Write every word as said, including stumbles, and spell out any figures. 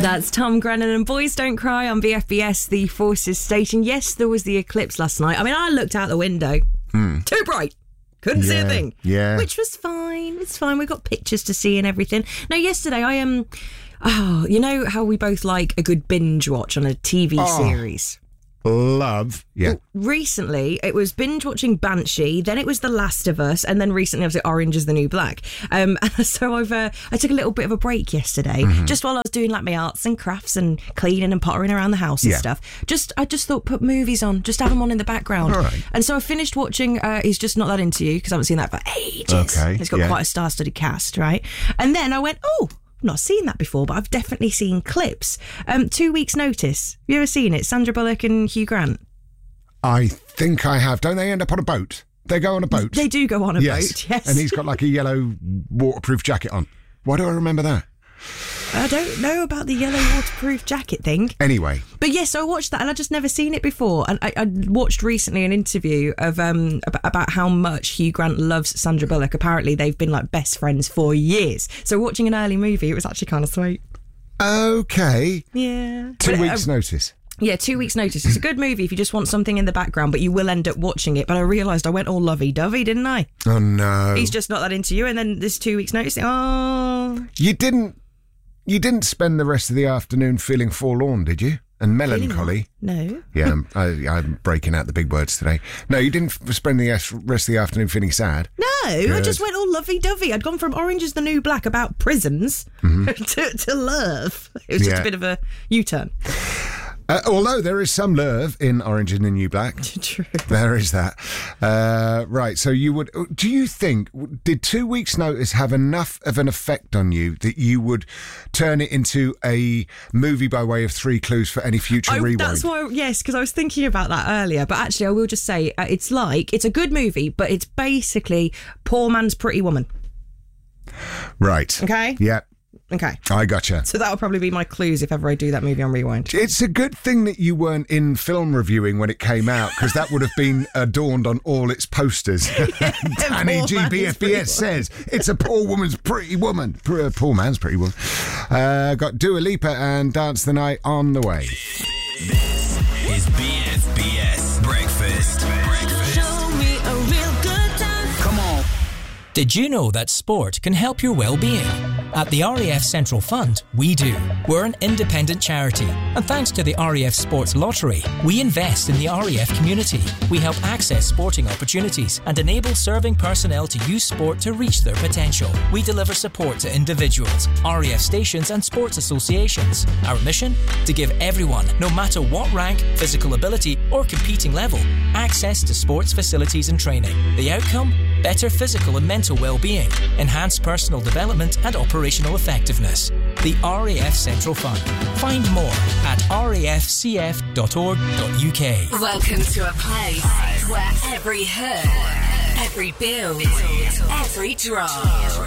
That's Tom Grennan and Boys Don't Cry on B F B S, the Forces station. Yes, there was the eclipse last night. I mean, I looked out the window. Mm. Too bright. Couldn't yeah, see a thing. Yeah. Which was fine. It's fine. We've got pictures to see and everything. No, yesterday I am... Um, oh, you know how we both like a good binge watch on a T V oh. series? Love. Yeah. Well, recently, it was binge watching Banshee, then it was The Last of Us, and then recently, obviously, Orange is the New Black. Um, so I've uh, I took a little bit of a break yesterday, mm-hmm. just while I was doing like my arts and crafts and cleaning and pottering around the house and yeah. stuff. Just I just thought, put movies on, just have them on in the background. All right. And so I finished watching uh, He's Just Not That Into You, because I haven't seen that for ages. Okay. It's got yeah. quite a star-studded cast, right? And then I went, oh, not seen that before, but I've definitely seen clips. Um, Two Weeks Notice. Have you ever seen it? Sandra Bullock and Hugh Grant. I think I have. Don't they end up on a boat? They go on a boat. They do go on a yes. boat, yes. And he's got like a yellow waterproof jacket on. Why do I remember that? I don't know about the yellow waterproof jacket thing. Anyway. But yes, so I watched that and I'd just never seen it before. And I, I watched recently an interview of um about, about how much Hugh Grant loves Sandra Bullock. Apparently they've been like best friends for years. So watching an early movie, it was actually kind of sweet. Okay. Yeah. Two but, weeks' uh, notice. Yeah, Two Weeks Notice. It's a good movie if you just want something in the background, but you will end up watching it. But I realised I went all lovey-dovey, didn't I? Oh, no. He's Just Not That Into You, and then this Two Weeks Notice. Oh. You didn't, you didn't spend the rest of the afternoon feeling forlorn, did you? And melancholy? No. Yeah, I'm, I, I'm breaking out the big words today. No, you didn't spend the rest of the afternoon feeling sad? No, good. I just went all lovey-dovey. I'd gone from Orange is the New Black about prisons mm-hmm. to, to love. It was just yeah. a bit of a U-turn. Uh, although there is some love in Orange is the New Black. True. There is that. Uh, right, so you would... Do you think... Did Two Weeks' Notice have enough of an effect on you that you would turn it into a movie by way of Three Clues for any future I, rewind? That's why... Yes, because I was thinking about that earlier. But actually, I will just say, uh, it's like... It's a good movie, but it's basically Poor Man's Pretty Woman. Right. Okay? Yeah. Okay. I gotcha. So that'll probably be my clues if ever I do that movie on Rewind. It's a good thing that you weren't in film reviewing when it came out, because that would have been adorned on all its posters. Yeah, Danny G B F B S says it's a poor woman's pretty woman. Poor, poor man's pretty woman. Uh, got Dua Lipa and Dance the Night on the way. This is B F B S Breakfast. Breakfast. Show me a real good time. Come on. Did you know that sport can help your well-being? At the R A F Central Fund, we do. We're an independent charity, and thanks to the R A F Sports Lottery, we invest in the R A F community. We help access sporting opportunities and enable serving personnel to use sport to reach their potential. We deliver support to individuals, R A F stations and sports associations. Our mission? To give everyone, no matter what rank, physical ability or competing level, access to sports facilities and training. The outcome? Better physical and mental well-being, enhanced personal development and operational effectiveness. The R A F Central Fund. Find more at r a f c f dot org dot u k. Welcome to a place where every hurt, every build, every drop